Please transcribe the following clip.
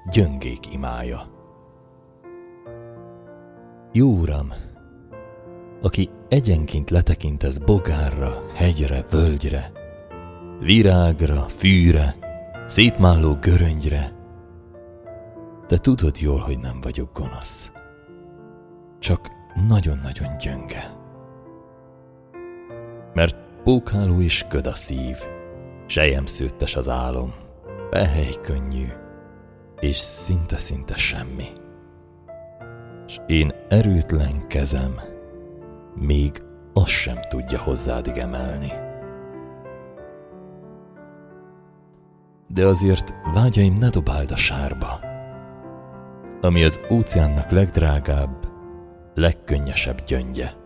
gyöngék imája. Jó Uram, aki egyenként letekintesz bogárra, hegyre, völgyre, virágra, fűre, szétmálló göröngyre, te tudod jól, hogy nem vagyok gonosz, csak nagyon-nagyon gyönge. Mert pókháló és köd a szív, selyemszőttes az álom, pehely könnyű, és szinte-szinte semmi. S én erőtlen kezem még azt sem tudja hozzádig emelni. De azért vágyaim ne dobáld a sárba, ami az óceánnak legdrágább, legkönnyesebb gyöngye.